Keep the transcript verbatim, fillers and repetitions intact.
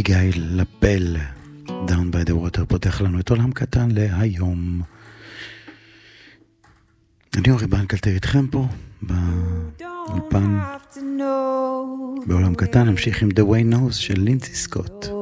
אביגיל לפל, Down by the Water, פותח לנו את עולם קטן להיום. אני אורי בנקלטר איתכם פה באולפן בעולם קטן. נמשיך עם The Way Knows של לינזי סקוט.